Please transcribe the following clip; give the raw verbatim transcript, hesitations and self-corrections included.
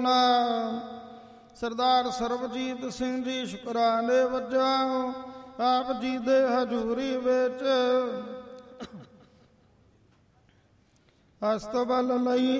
ਨਾਮ। ਸਰਦਾਰ ਸਰਬਜੀਤ ਸਿੰਘ ਜੀ ਸ਼ੁਕਰਾਨੇ ਵਜੋਂ ਆਪ ਜੀ ਦੇ ਹਜ਼ੂਰੀ ਵਿੱਚ ਅਸਤਬਲ ਲਈ